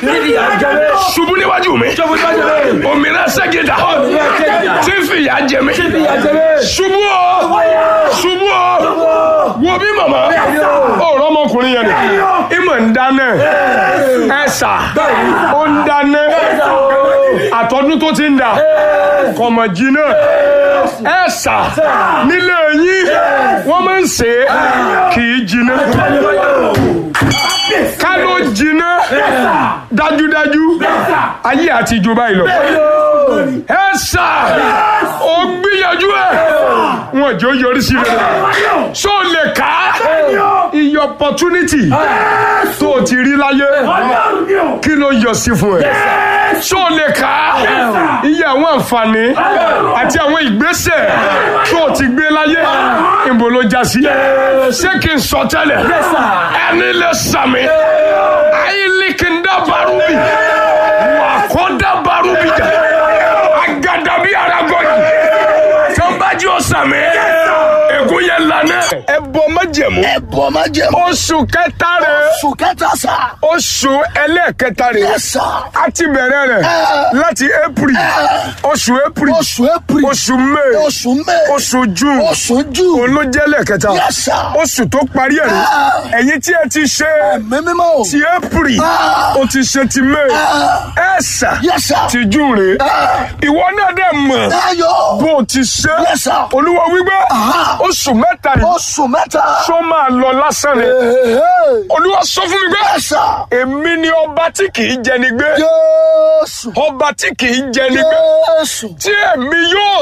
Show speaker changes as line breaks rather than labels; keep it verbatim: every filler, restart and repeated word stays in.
ṣubú níwájú mi. Òmìnira ṣẹ́gidà tí fìyà jẹ mí. Ṣubú o, ṣubú o. Wo bí màmá, ọ̀rọ̀ ọmọkùnrin yẹn ni. Ìmọ̀ ń dáná. Ẹ̀sà, ó ń dáná. Àtọ́dún tó ti ń dà. Kọ̀mọ̀ jìnnà. Ẹ̀sà, nílé yín, wọ́n máa ń ṣe é kì í jìnnà. Ká ló jìnnà dájúdájú ayé àti ìjọba ìlọ. Ẹ̀sà, ó gbìyànjú ẹ̀ wọ́n jẹ́ ó yọrí sí rẹ̀. So lè ká iye opportunity tó o ti rí láyé kí ló yọ sí fún ẹ. So lè ká iye àwọn àǹfààní àti àwọn ìgbésẹ̀ tó o ti gbé láyé ìbò ló já sí. Ṣé kí n sọ tẹ́lẹ̀ ẹni lè sàmì ayílikindá barubi wà kọ́dá barubi jà agadabi aragọ́jì tó bá jí ó sàmì ègún yẹn lànà. ẹ bọ májẹ̀mú.
ẹ bọ májẹ̀mú.
Oṣù kẹta rẹ.
Oṣù kẹta sà.
Oṣù ẹlẹ́ẹ̀kẹta rẹ.
Yes sà.
A ti bẹ̀rẹ̀ rẹ̀ láti April. Oṣù April.
Oṣù April.
Oṣù May.
Oṣù May.
Oṣù June.
Oṣù June.
Olójẹ́ lẹ́ẹ̀kẹta.
Yes sà.
Oṣù tó parí ẹ̀ rẹ̀. Ẹ̀yin tí ẹ ti ṣe
mímímọ́.
ti April. O ti ṣe ti May. Ẹ sà.
Yes sà.
Ti June rẹ̀. Ìwọ náà dẹ̀ mọ̀.
Ayọ̀.
Bó o ti ṣe.
Yes sà.
Olúwa wípé oṣù mẹ́ta yìí.
Oṣù mẹ́ta.
Ṣó máa lọ lásán ni. Olúwa sọ fún mi pé
Yes sà.
èmi ni ọba tí kì í jẹni gbé.
Jésù.
Ọba tí kì í jẹni gbé.
Jésù.
Tí èmi yóò